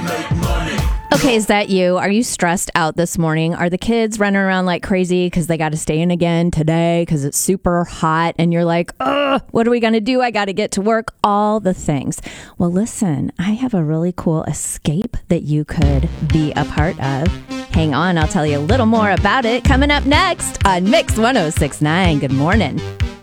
Okay, is that you? Are you stressed out this morning? Are the kids running around like crazy because they got to stay in again today because it's super hot and you're like, ugh, what are we going to do? I got to get to work. All the things. Well, listen, I have a really cool escape that you could be a part of. Hang on, I'll tell you a little more about it coming up next on Mix 106.9. Good morning.